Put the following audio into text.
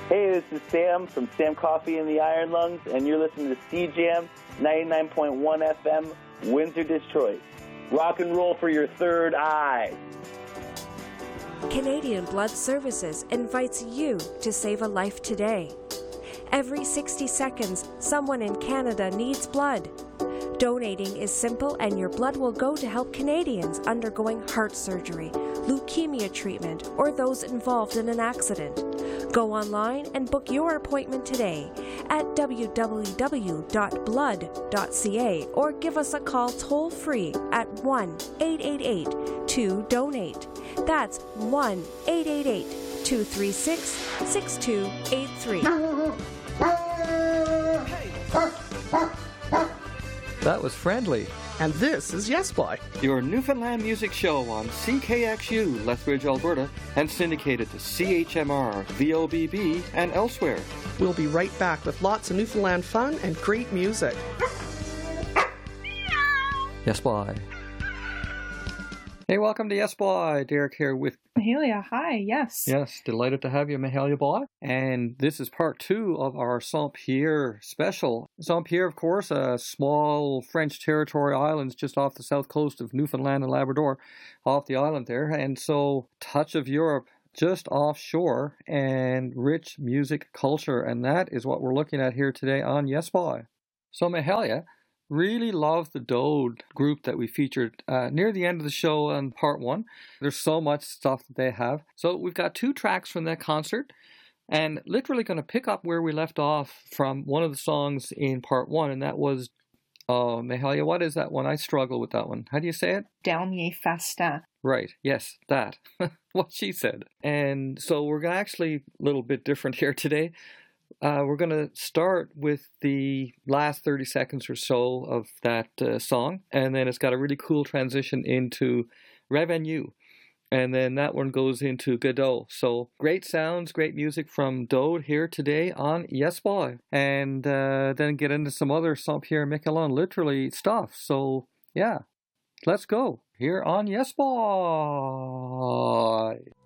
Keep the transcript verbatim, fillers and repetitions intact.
Hey, this is Sam from Sam Coffee and the Iron Lungs, and you're listening to C Jam ninety-nine point one F M, Windsor, Detroit. Rock and roll for your third eye. Canadian Blood Services invites you to save a life today. Every sixty seconds, someone in Canada needs blood. Donating is simple, and your blood will go to help Canadians undergoing heart surgery, leukemia treatment, or those involved in an accident. Go online and book your appointment today at w w w dot blood dot c a or give us a call toll-free at one eight eight eight two donate. That's one eight eight eight two three six six two eight three. That was Friendly. And this is Yes Boy, your Newfoundland music show on C K X U, Lethbridge, Alberta, and syndicated to C H M R, V O B B, and elsewhere. We'll be right back with lots of Newfoundland fun and great music. Yes Boy. Hey, welcome to Yes Boy. Derek here with Mahalia. Hi, yes. Yes, delighted to have you, Mahalia Boy. And this is part two of our Saint-Pierre special. Saint-Pierre, of course, a small French territory island just off the south coast of Newfoundland and Labrador, off the island there. And so, touch of Europe just offshore and rich music culture. And that is what we're looking at here today on Yes Boy. So, Mahalia, really love the Dode group that we featured uh, near the end of the show on part one. There's so much stuff that they have. So we've got two tracks from that concert, and literally going to pick up where we left off from one of the songs in part one, and that was, oh, Mahalia, what is that one? I struggle with that one. How do you say it? Dernier Festin. Right, yes, that. What she said. And so we're gonna actually a little bit different here today. Uh, we're going to start with the last thirty seconds or so of that uh, song, and then it's got a really cool transition into Revenue, and then that one goes into Godot. So great sounds, great music from Dode here today on Yes Boy, and uh, then get into some other Saint-Pierre Miquelon literally stuff. So yeah, let's go here on Yes Boy.